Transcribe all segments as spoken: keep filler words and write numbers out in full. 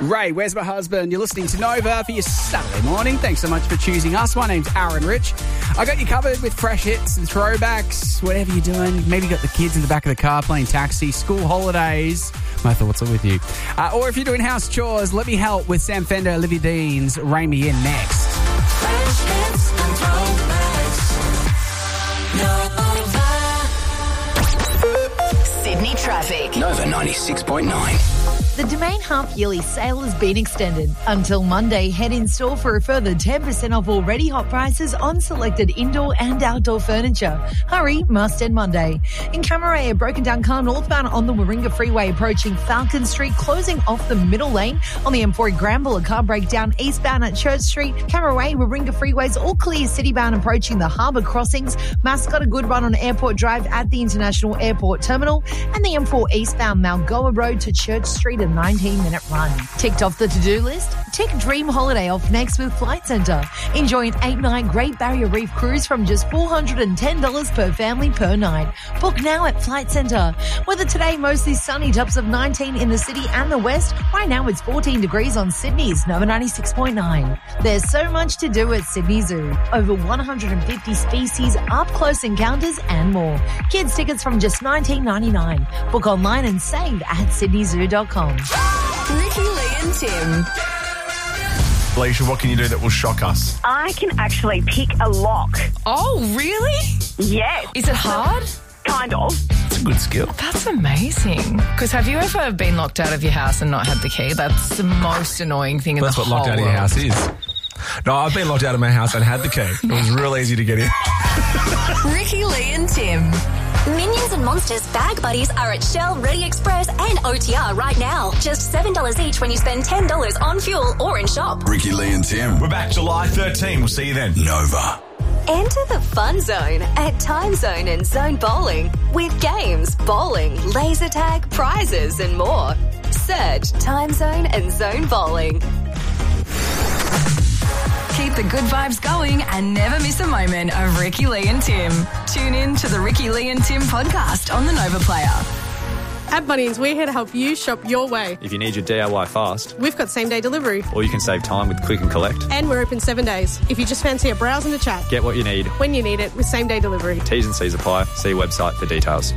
Ray, where's my husband? You're listening to Nova for your Saturday morning. Thanks so much for choosing us. My name's Aaron Rich. I got you covered with fresh hits and throwbacks, whatever you're doing. Maybe you got the kids in the back of the car playing taxi, school holidays. My thoughts are with you. Uh, or if you're doing house chores, let me help with Sam Fender, Olivia Dean's Rein Me In next. Fresh hits and throwbacks. Nova. Sydney traffic. Nova ninety-six point nine. The Domain half-yearly sale has been extended. Until Monday, head in store for a further ten percent off already hot prices on selected indoor and outdoor furniture. Hurry, must end Monday. In Cammeray, a broken down car northbound on the Warringah Freeway approaching Falcon Street, closing off the middle lane. On the M four Granville, a car breakdown eastbound at Church Street. Cammeray, Warringah Freeways all clear citybound approaching the harbour crossings. Mascot a good run on Airport Drive at the International Airport Terminal. And the M four eastbound Malgoa Road to Church Street, a nineteen minute run. Ticked off the to-do list? Tick Dream Holiday off next with Flight Centre. Enjoy an eight-night Great Barrier Reef cruise from just four hundred ten dollars per family per night. Book now at Flight Centre. Weather today, mostly sunny, tops of nineteen in the city and the west. Right now it's fourteen degrees on Sydney's Nova ninety-six point nine. There's so much to do at Sydney Zoo. Over one hundred fifty species, up-close encounters and more. Kids tickets from just nineteen ninety-nine. Book online and save at sydney zoo dot com. Ricky, Lee and Tim. Alicia, what can you do that will shock us? I can actually pick a lock. Oh, really? Yes. Is it hard? Kind of. It's a good skill. That's amazing. Because have you ever been locked out of your house and not had the key? That's the most annoying thing in That's the what whole locked out of your world. house is. No, I've been locked out of my house and had the key. It was real easy to get in. Ricky, Lee and Tim. Minions and Monsters Bag Buddies are at Shell, Ready Express and O T R right now. Just seven dollars each when you spend ten dollars on fuel or in shop. Ricky, Lee and Tim. We're back July thirteenth. We'll see you then. Nova. Enter the fun zone at Time Zone and Zone Bowling with games, bowling, laser tag, prizes and more. Search Time Zone and Zone Bowling. Keep the good vibes going and never miss a moment of Ricky, Lee and Tim. Tune in to the Ricky, Lee and Tim podcast on the Nova Player. At Bunnings, we're here to help you shop your way. If you need your D I Y fast, We've got same-day delivery. or you can save time with Click and Collect, And we're open seven days. If you just fancy a browse and a chat, get what you need. when you need it with same-day delivery. T's and C's apply. See website for details.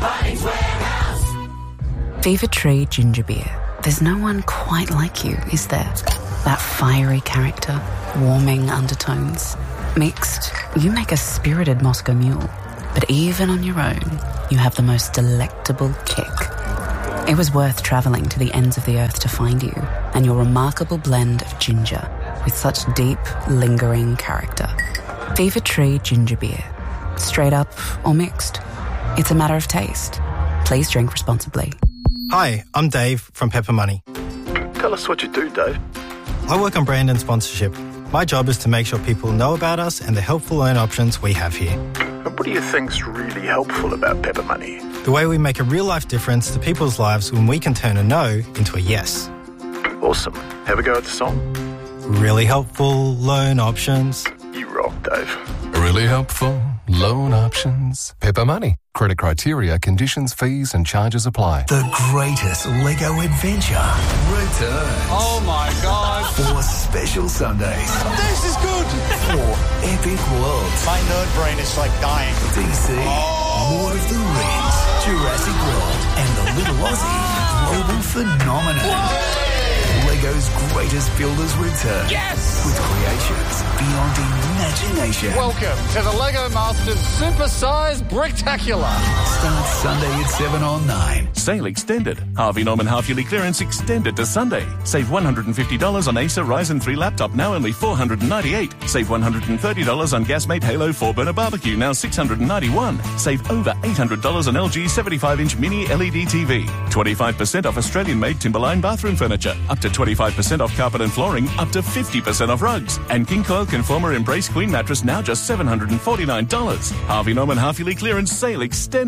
Fever Tree Ginger Beer. There's no one quite like you, is there? That fiery character, warming undertones. Mixed, you make a spirited Moscow Mule. But even on your own, you have the most delectable kick. It was worth travelling to the ends of the earth to find you, and your remarkable blend of ginger with such deep, lingering character. Fever Tree Ginger Beer. Straight up or mixed. It's a matter of taste. Please drink responsibly. Hi, I'm Dave from Pepper Money. Tell us what you do, Dave. I work on brand and sponsorship. My job is to make sure people know about us and the helpful loan options we have here. And what do you think's really helpful about Pepper Money? The way we make a real-life difference to people's lives when we can turn a no into a yes. Awesome. Have a go at the song? Really helpful loan options. You rock, Dave. Really helpful loan options. Pepper Money. Credit criteria, conditions, fees and charges apply. The greatest Lego adventure returns. Oh my God. For special Sundays. This is good. For epic worlds. My nerd brain is like dying. D C. Oh. Lord of the Rings. Jurassic World. And the Little Aussie. Global phenomenon. Whoa. Lego's greatest builders return. Yes! With creations beyond imagination. Welcome to the Lego Masters Super Size Bricktacular. Start Sunday at seven on nine. Sale extended. Harvey Norman half-yearly clearance extended to Sunday. Save one hundred fifty dollars on Acer Ryzen three laptop, now only four hundred ninety-eight dollars. Save one hundred thirty dollars on Gasmate Halo four burner barbecue, now six hundred ninety-one dollars. Save over eight hundred dollars on L G seventy-five inch mini L E D T V. twenty-five percent off Australian-made Timberline bathroom furniture. Up to twenty-five percent off carpet and flooring. Up to fifty percent off rugs. And King Coil Conformer Embrace Queen mattress, now just seven hundred forty-nine dollars. Harvey Norman half-yearly clearance sale extended.